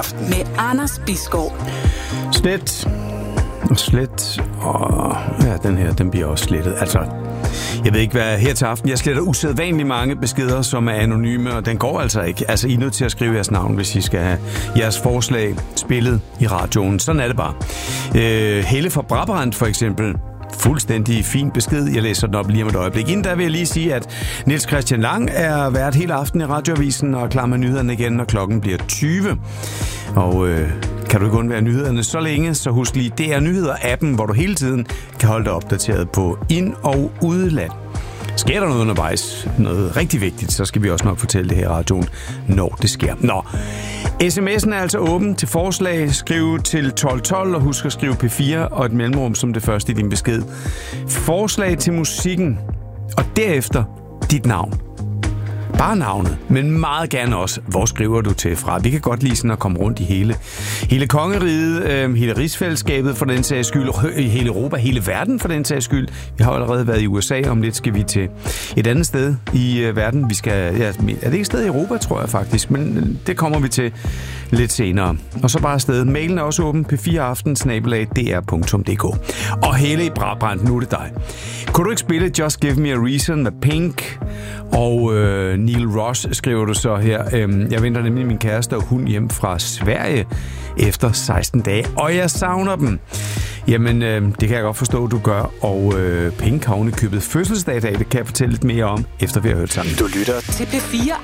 med Anders Bisgaard. Slet, og ja, den bliver også slettet. Altså, jeg ved ikke, hvad her til aften. Jeg sletter usædvanligt mange beskeder, som er anonyme, og den går altså ikke. Altså, I er nødt til at skrive jeres navn, hvis I skal have jeres forslag spillet i radioen. Sådan er det bare. Helle fra Brabrand, for eksempel. Fuldstændig fin besked. Jeg læser den op lige om et øjeblik. Inden der vil jeg lige sige, at Niels Christian Lang er vært hele aften i Radioavisen og er klar med nyhederne igen, når klokken bliver 20. Og kan du ikke undvære nyhederne så længe, så husk lige, det er Nyheder-appen, hvor du hele tiden kan holde dig opdateret på ind- og udland. Sker der noget undervejs, noget rigtig vigtigt, så skal vi også nok fortælle det her i radioen, når det sker. Nå, sms'en er altså åben til forslag. Skriv til 1212 og husk at skrive P4 og et mellemrum som det første i din besked. Forslag til musikken, og derefter dit navn. Bare navnet, men meget gerne også, hvor skriver du til fra. Vi kan godt lide sådan at komme rundt i hele kongeriget, hele rigsfællesskabet for den sags skyld, hele Europa, hele verden for den sags skyld. Vi har allerede været i USA, om lidt skal vi til et andet sted i verden. Vi skal, ja, er det ikke et sted i Europa, tror jeg faktisk, men det kommer vi til lidt senere. Og så bare afsted. Mailen er også åben, p4aften@dr.dk. Og Helle i Brabrand, nu er det dig. Kunne du ikke spille Just Give Me a Reason med Pink? Og Neil Ross skriver du så her. Jeg venter nemlig min kæreste og hund hjem fra Sverige efter 16 dage, og jeg savner dem. Jamen, det kan jeg godt forstå, du gør. Og Pink har ovenikøbet fødselsdag i dag. Det kan jeg fortælle lidt mere om, efter vi har hørt sammen. Du lytter til P4